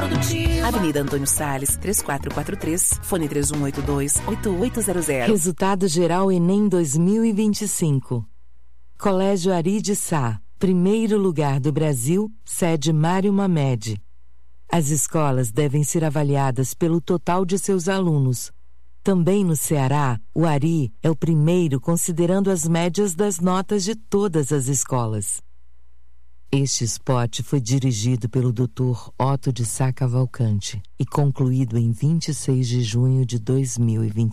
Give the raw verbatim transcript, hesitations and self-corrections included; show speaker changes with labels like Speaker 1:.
Speaker 1: produtiva.
Speaker 2: Avenida Antônio Salles, três quatro quatro três, fone três um oito dois, oito oito zero zero.
Speaker 3: Resultado geral Enem dois mil e vinte e cinco. Colégio Ari de Sá, primeiro lugar do Brasil, sede Mário Mamed. As escolas devem ser avaliadas pelo total de seus alunos. Também no Ceará, o Ari é o primeiro considerando as médias das notas de todas as escolas. Este spot foi dirigido pelo doutor Otto de Sá Cavalcante e concluído em vinte e seis de junho de dois mil e vinte e cinco.